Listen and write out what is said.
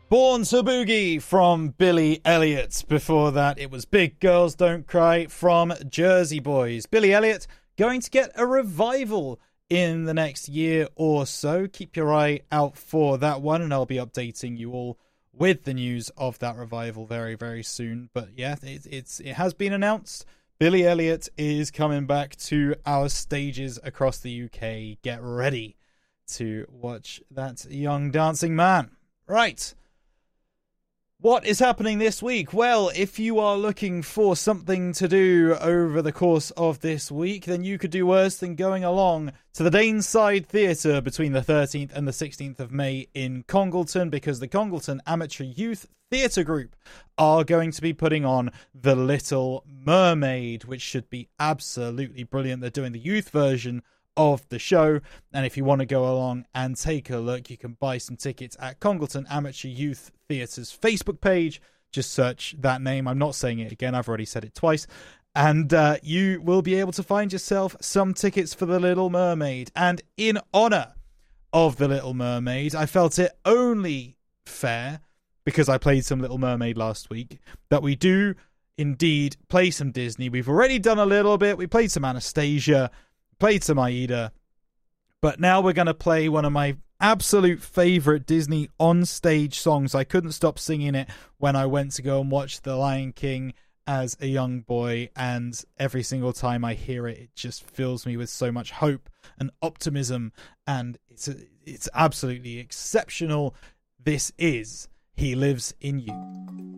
Born to Boogie from Billy Elliot. Before that, it was Big Girls Don't Cry from Jersey Boys. Billy Elliot going to get a revival in the next year or so. Keep your eye out for that one, and I'll be updating you all with the news of that revival very, very soon. But yeah, it has been announced. Billy Elliot is coming back to our stages across the UK. Get ready to watch that young dancing man. Right. What is happening this week? Well, if you are looking for something to do over the course of this week, then you could do worse than going along to the Daneside Theatre between the 13th and the 16th of May in Congleton, because the Congleton Amateur Youth Theatre Group are going to be putting on The Little Mermaid, which should be absolutely brilliant. They're doing the youth version of the show, and if you want to go along and take a look, you can buy some tickets at Congleton Amateur Youth Theatre's Facebook page. Just search that name. I'm not saying it again, I've already said it twice, and you will be able to find yourself some tickets for The Little Mermaid. And in honor of The Little Mermaid, I felt it only fair, because I played some Little Mermaid last week, that we do indeed play some Disney. We've already done a little bit. We played some Anastasia, played some Aida, but now we're going to play one of my absolute favourite Disney on-stage songs. I couldn't stop singing it when I went to go and watch The Lion King as a young boy, and every single time I hear it, it just fills me with so much hope and optimism, and it's absolutely exceptional. This is He Lives in You.